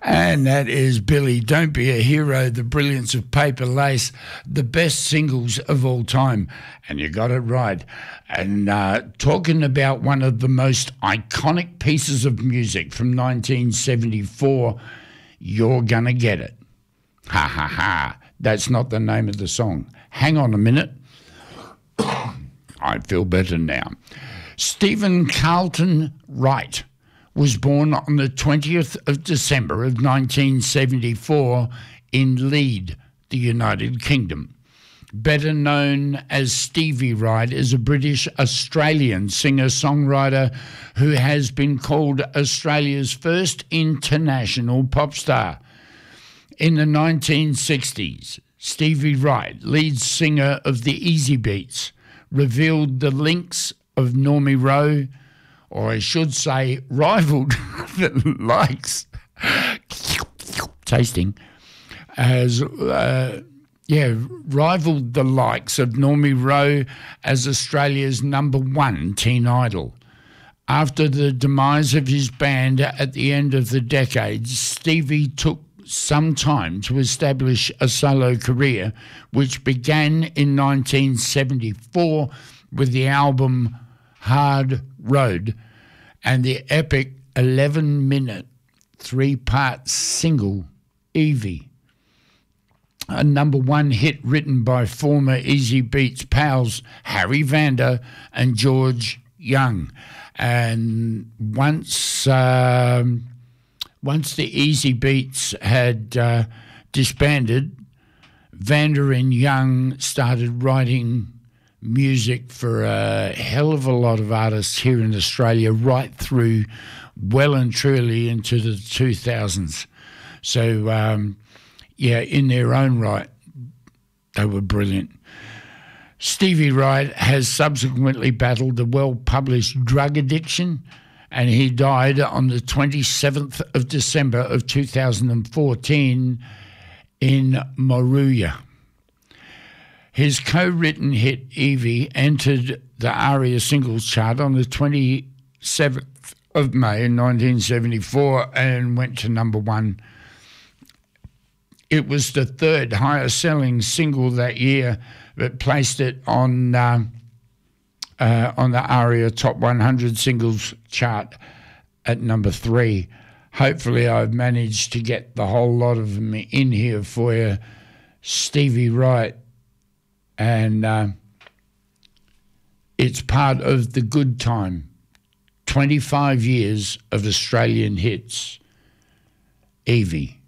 And that is Billy, Don't Be a Hero, The Brilliance of Paper Lace, the best singles of all time. And you got it right. And talking about one of the most iconic pieces of music from 1974, You're Gonna Get It. Ha ha ha. That's not the name of the song. Hang on a minute. I feel better now. Stephen Carlton Wright was born on the 20th of December of 1974 in Leeds, the United Kingdom. Better known as Stevie Wright, is a British-Australian singer-songwriter who has been called Australia's first international pop star. In the 1960s, Stevie Wright, lead singer of the Easy Beats, revealed the links of Normie Rowe, or I should say rivaled the likes, tasting, as, rivaled the likes of Normie Rowe as Australia's #1 teen idol. After the demise of his band at the end of the decade, Stevie took some time to establish a solo career, which began in 1974 with the album Hard Road and the epic 11-minute 3-part single Evie, a #1 hit written by former Easy Beats pals Harry Vanda and George Young. And once the Easy Beats had disbanded, Vanda and Young started writing music for a hell of a lot of artists here in Australia, right through well and truly into the 2000s. So, in their own right, they were brilliant. Stevie Wright has subsequently battled a well-published drug addiction, and he died on the 27th of December of 2014 in Moruya. His co-written hit, Evie, entered the ARIA singles chart on the 27th of May 1974 and went to #1. It was the third highest-selling single that year, but placed it on the ARIA Top 100 Singles chart at #3. Hopefully I've managed to get the whole lot of them in here for you. Stevie Wright. And it's part of the good time. 25 years of Australian hits. Evie.